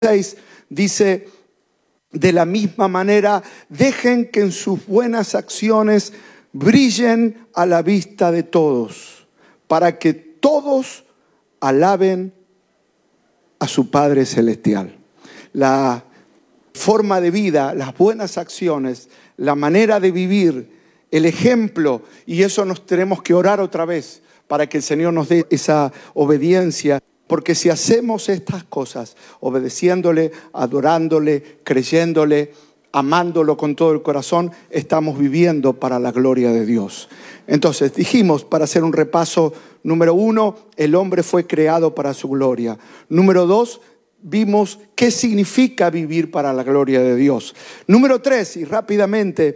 6 dice: de la misma manera, dejen que en sus buenas acciones brillen a la vista de todos, para que todos alaben a su Padre Celestial. La forma de vida, las buenas acciones, la manera de vivir, el ejemplo, y eso nos tenemos que orar otra vez para que el Señor nos dé esa obediencia. Porque si hacemos estas cosas, obedeciéndole, adorándole, creyéndole, amándolo con todo el corazón, estamos viviendo para la gloria de Dios. Entonces, dijimos, para hacer un repaso, número 1, el hombre fue creado para su gloria. Número 2, vimos qué significa vivir para la gloria de Dios. Número 3, y rápidamente,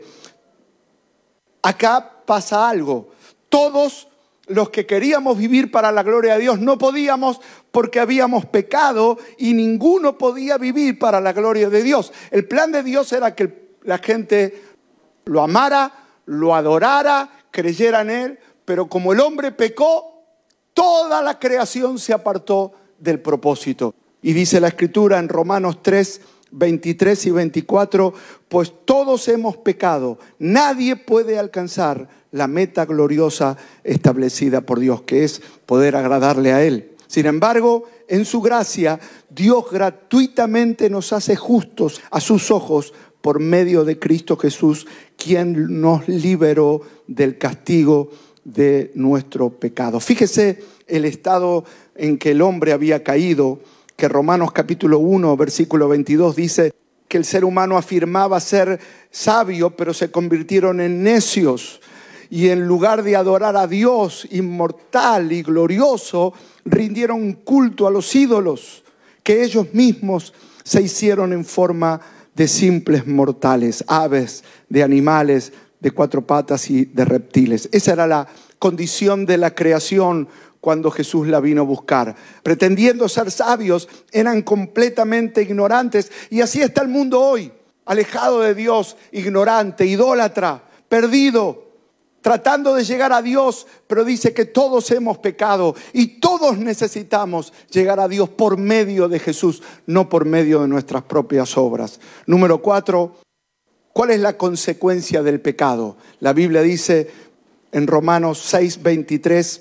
acá pasa algo. Todos los que queríamos vivir para la gloria de Dios no podíamos porque habíamos pecado y ninguno podía vivir para la gloria de Dios. El plan de Dios era que la gente lo amara, lo adorara, creyera en Él, pero como el hombre pecó, toda la creación se apartó del propósito. Y dice la Escritura en Romanos 3, 23 y 24, pues todos hemos pecado, nadie puede alcanzar la meta gloriosa establecida por Dios, que es poder agradarle a Él. Sin embargo, en su gracia, Dios gratuitamente nos hace justos a sus ojos por medio de Cristo Jesús, quien nos liberó del castigo de nuestro pecado. Fíjese el estado en que el hombre había caído, que Romanos capítulo 1, versículo 22 dice que el ser humano afirmaba ser sabio, pero se convirtieron en necios. Y en lugar de adorar a Dios inmortal y glorioso, rindieron culto a los ídolos que ellos mismos se hicieron en forma de simples mortales, aves, de animales, de cuatro patas y de reptiles. Esa era la condición de la creación cuando Jesús la vino a buscar. Pretendiendo ser sabios, eran completamente ignorantes. Y así está el mundo hoy, alejado de Dios, ignorante, idólatra, perdido, tratando de llegar a Dios, pero dice que todos hemos pecado y todos necesitamos llegar a Dios por medio de Jesús, no por medio de nuestras propias obras. Número 4, ¿cuál es la consecuencia del pecado? La Biblia dice en Romanos 6, 23,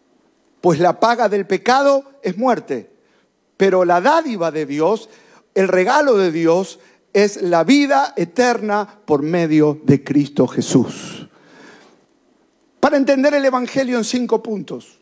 pues la paga del pecado es muerte, pero la dádiva de Dios, el regalo de Dios, es la vida eterna por medio de Cristo Jesús. Para entender el Evangelio en 5 puntos.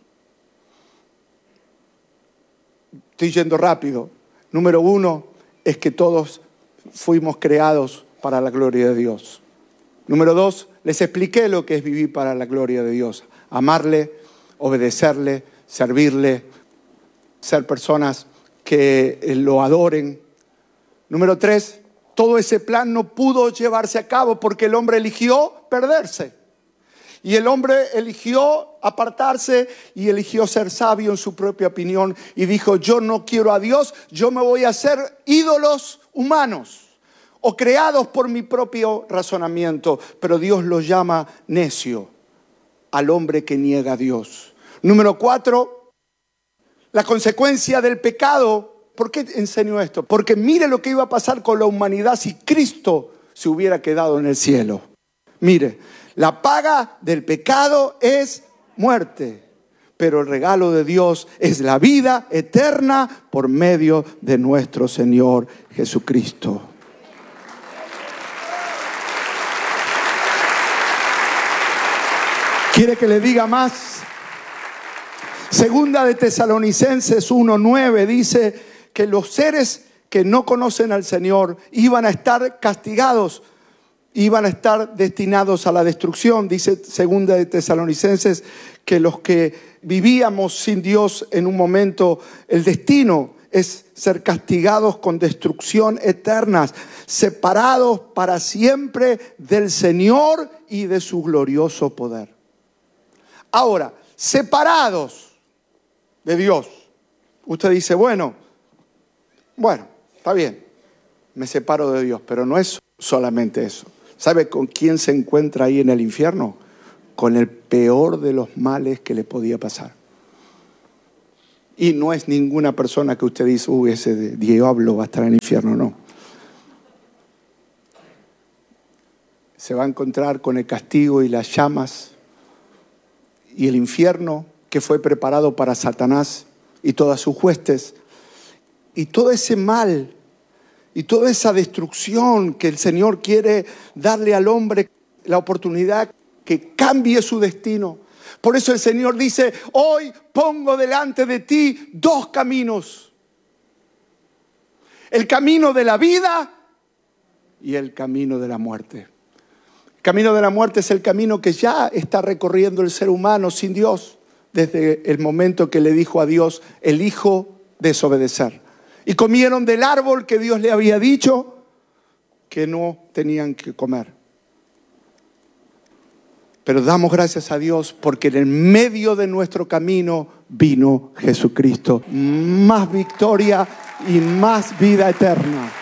Estoy yendo rápido. Número 1 es que todos fuimos creados para la gloria de Dios. Número 2, les expliqué lo que es vivir para la gloria de Dios. Amarle, obedecerle, servirle, ser personas que lo adoren. Número 3, todo ese plan no pudo llevarse a cabo porque el hombre eligió perderse. Y el hombre eligió apartarse y eligió ser sabio en su propia opinión y dijo: yo no quiero a Dios, yo me voy a hacer ídolos humanos o creados por mi propio razonamiento. Pero Dios lo llama necio al hombre que niega a Dios. Número 4, la consecuencia del pecado. ¿Por qué enseño esto? Porque mire lo que iba a pasar con la humanidad si Cristo se hubiera quedado en el cielo. Mire, la paga del pecado es muerte, pero el regalo de Dios es la vida eterna por medio de nuestro Señor Jesucristo. ¿Quiere que le diga más? Segunda de Tesalonicenses 1:9 dice que los seres que no conocen al Señor iban a estar castigados, iban a estar destinados a la destrucción. Dice segunda de Tesalonicenses que los que vivíamos sin Dios en un momento, el destino es ser castigados con destrucción eterna, separados para siempre del Señor y de su glorioso poder. Ahora, separados de Dios. Usted dice, bueno, está bien, me separo de Dios, pero no es solamente eso. ¿Sabe con quién se encuentra ahí en el infierno? Con el peor de los males que le podía pasar. Y no es ninguna persona que usted dice, ese diablo va a estar en el infierno, no. Se va a encontrar con el castigo y las llamas y el infierno que fue preparado para Satanás y todas sus huestes. Y todo ese mal y toda esa destrucción que el Señor quiere darle al hombre, la oportunidad que cambie su destino. Por eso el Señor dice, hoy pongo delante de ti dos caminos. El camino de la vida y el camino de la muerte. El camino de la muerte es el camino que ya está recorriendo el ser humano sin Dios, desde el momento que le dijo a Dios, elijo desobedecer. Y comieron del árbol que Dios le había dicho que no tenían que comer. Pero damos gracias a Dios porque en el medio de nuestro camino vino Jesucristo. Más victoria y más vida eterna.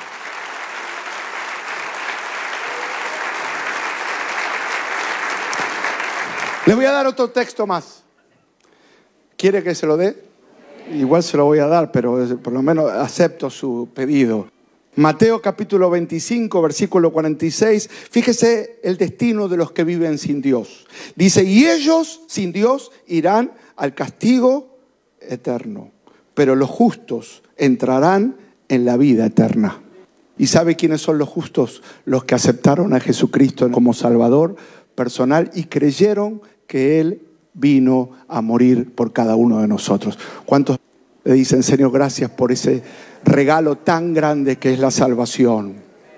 Les voy a dar otro texto más. ¿Quiere que se lo dé? Igual se lo voy a dar, pero por lo menos acepto su pedido. Mateo capítulo 25, versículo 46. Fíjese el destino de los que viven sin Dios. Dice, y ellos sin Dios irán al castigo eterno, pero los justos entrarán en la vida eterna. ¿Y sabe quiénes son los justos? Los que aceptaron a Jesucristo como Salvador personal y creyeron que Él vino a morir por cada uno de nosotros. ¿Cuántos le dicen, Señor, gracias por ese regalo tan grande que es la salvación?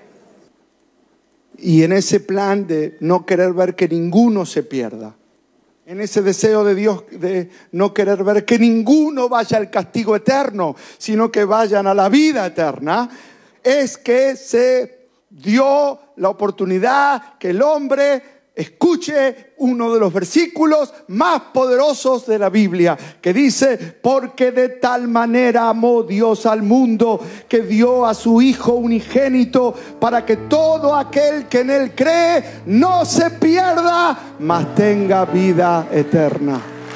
Y en ese plan de no querer ver que ninguno se pierda, en ese deseo de Dios de no querer ver que ninguno vaya al castigo eterno, sino que vayan a la vida eterna, es que se dio la oportunidad que el hombre escuche uno de los versículos más poderosos de la Biblia, que dice, porque de tal manera amó Dios al mundo que dio a su Hijo unigénito para que todo aquel que en Él cree no se pierda, mas tenga vida eterna.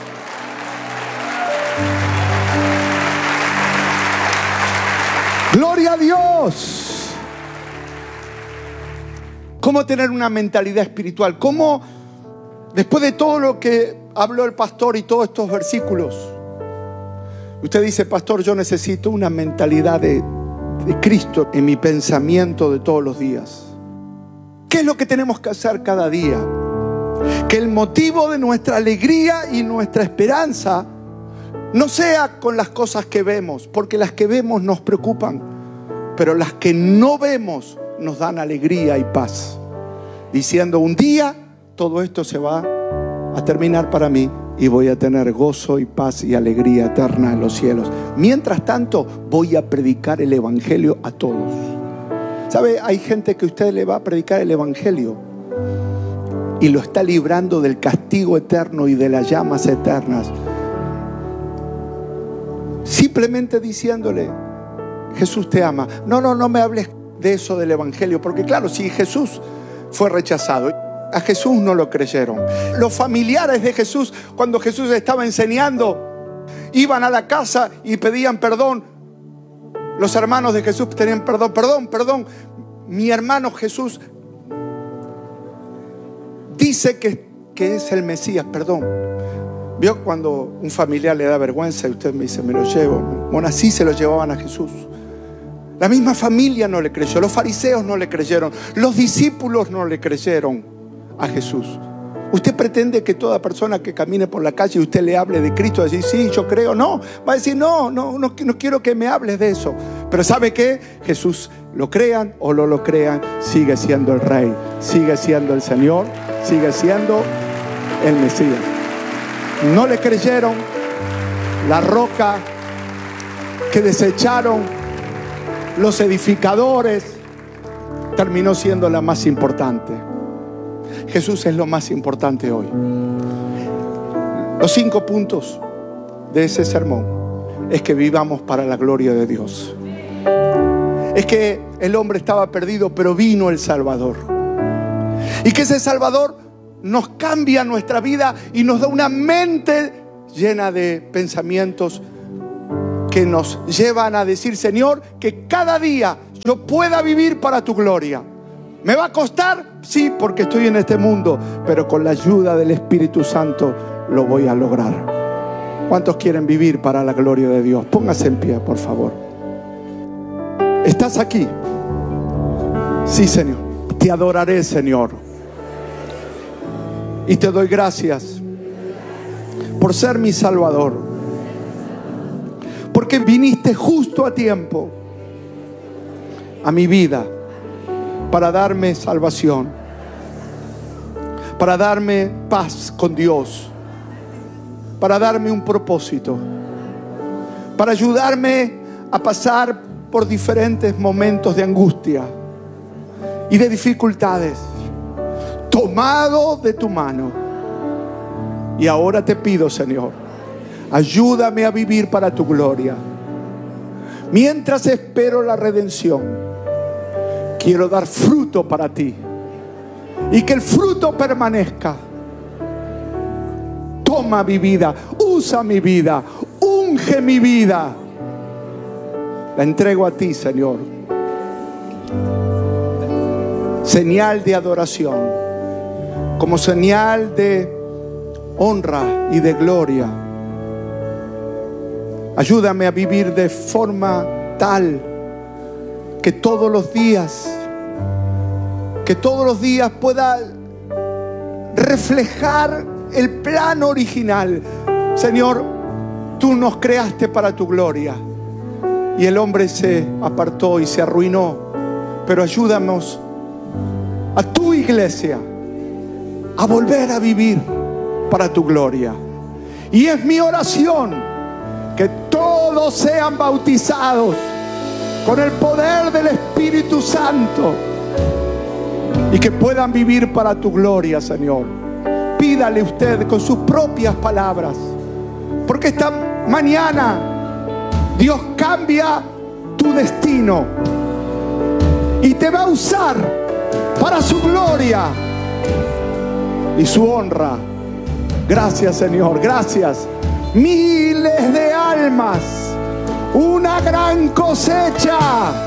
¡Gloria a Dios! ¿Cómo tener una mentalidad espiritual? ¿Cómo, después de todo lo que habló el pastor y todos estos versículos, usted dice, pastor, yo necesito una mentalidad de Cristo en mi pensamiento de todos los días? ¿Qué es lo que tenemos que hacer cada día? Que el motivo de nuestra alegría y nuestra esperanza no sea con las cosas que vemos, porque las que vemos nos preocupan, pero las que no vemos nos dan alegría y paz, diciendo, un día todo esto se va a terminar para mí y voy a tener gozo y paz y alegría eterna en los cielos. Mientras tanto, voy a predicar el evangelio a todos. ¿Sabe? Hay gente que usted le va a predicar el evangelio y lo está librando del castigo eterno y de las llamas eternas, simplemente diciéndole, Jesús te ama. No me hables de eso del evangelio, porque claro, si Jesús fue rechazado, a Jesús no lo creyeron. Los familiares de Jesús, cuando Jesús estaba enseñando, iban a la casa y pedían perdón. Los hermanos de Jesús tenían perdón, mi hermano Jesús dice que es el Mesías, perdón. ¿Vio cuando un familiar le da vergüenza y usted me dice, me lo llevo? Bueno, así se lo llevaban a Jesús. La misma familia no le creyó, los fariseos no le creyeron, los discípulos no le creyeron a Jesús. Usted pretende que toda persona que camine por la calle y usted le hable de Cristo, decir, sí, yo creo, no, va a decir, no quiero que me hables de eso. Pero ¿sabe qué? Jesús, lo crean o no lo crean, sigue siendo el Rey, sigue siendo el Señor, sigue siendo el Mesías. No le creyeron, la roca que desecharon los edificadores terminó siendo la más importante. Jesús es lo más importante hoy. Los 5 puntos de ese sermón es que vivamos para la gloria de Dios. Es que el hombre estaba perdido, pero vino el Salvador. Y que ese Salvador nos cambia nuestra vida y nos da una mente llena de pensamientos que nos llevan a decir: Señor, que cada día yo pueda vivir para tu gloria. ¿Me va a costar? Sí, porque estoy en este mundo, pero con la ayuda del Espíritu Santo lo voy a lograr. ¿Cuántos quieren vivir para la gloria de Dios? Póngase en pie, por favor. ¿Estás aquí? Sí, Señor. Te adoraré, Señor. Y te doy gracias por ser mi Salvador, porque viniste justo a tiempo a mi vida para darme salvación, para darme paz con Dios, para darme un propósito, para ayudarme a pasar por diferentes momentos de angustia y de dificultades, tomado de tu mano. Y ahora te pido, Señor, ayúdame a vivir para tu gloria. Mientras espero la redención, quiero dar fruto para ti, y que el fruto permanezca. Toma mi vida, usa mi vida, unge mi vida. La entrego a ti, Señor. Señal de adoración, como señal de honra y de gloria. Ayúdame a vivir de forma tal que todos los días pueda reflejar el plan original. Señor, tú nos creaste para tu gloria, y el hombre se apartó y se arruinó, pero ayúdanos a tu iglesia a volver a vivir para tu gloria. Y es mi oración que todos sean bautizados con el poder del Espíritu Santo y que puedan vivir para tu gloria, Señor. Pídale usted con sus propias palabras, porque esta mañana Dios cambia tu destino y te va a usar para su gloria y su honra. Gracias, Señor, gracias. Miles de almas, una gran cosecha.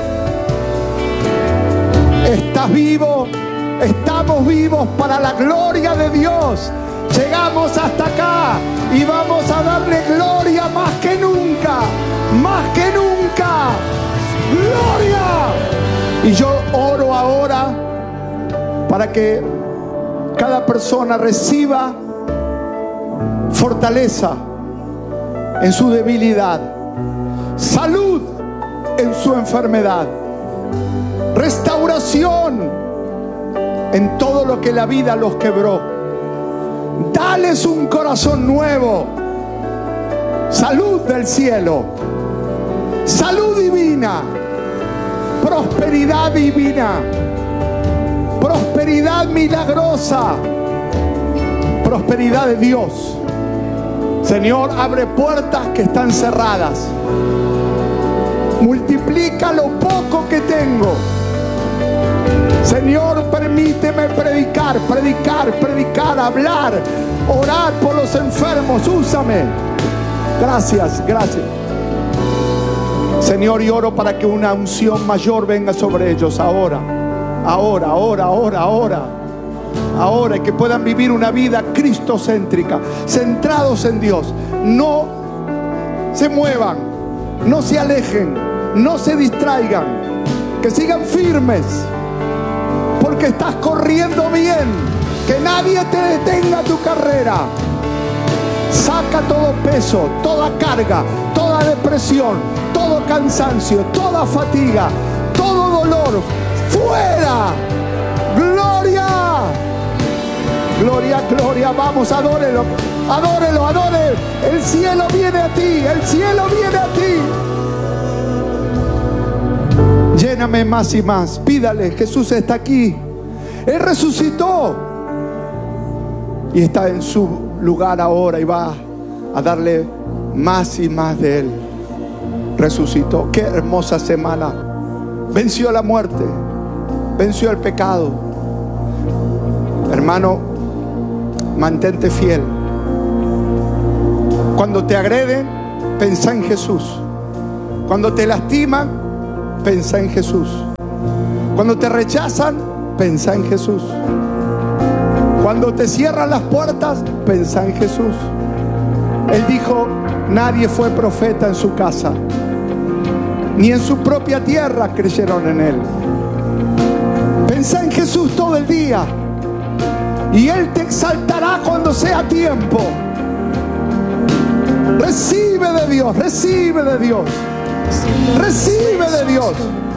Estás vivo, estamos vivos para la gloria de Dios. Llegamos hasta acá y vamos a darle gloria más que nunca, más que nunca. ¡Gloria! Y yo oro ahora para que cada persona reciba fortaleza en su debilidad, salud en su enfermedad, restauración en todo lo que la vida los quebró. Dales un corazón nuevo, salud del cielo, salud divina, prosperidad divina, prosperidad milagrosa, prosperidad de Dios. Señor, abre puertas que están cerradas. Multiplica lo poco que tengo. Señor, permíteme predicar, hablar, orar por los enfermos. Úsame. Gracias, gracias. Señor, y oro para que una unción mayor venga sobre ellos ahora, y que puedan vivir una vida cristocéntrica, centrados en Dios. No se muevan, no se alejen, no se distraigan, que sigan firmes, porque estás corriendo bien. Que nadie te detenga tu carrera. Saca todo peso, toda carga, toda depresión, todo cansancio, toda fatiga, todo dolor, fuera. Gloria, gloria, gloria. Vamos, adórelo, adórelo, adore. El cielo viene a ti, el cielo viene a ti. Lléname más y más. Pídale, Jesús está aquí. Él resucitó y está en su lugar ahora y va a darle más y más de Él. Resucitó. Qué hermosa semana. Venció la muerte, venció el pecado. Hermano, mantente fiel. Cuando te agreden, pensá en Jesús. Cuando te lastiman, pensá en Jesús. Cuando te rechazan, pensá en Jesús. Cuando te cierran las puertas, pensá en Jesús. Él dijo, nadie fue profeta en su casa, ni en su propia tierra creyeron en Él. Pensá en Jesús todo el día y Él te exaltará cuando sea tiempo. Recibe de Dios, recibe de Dios, recibe de Dios.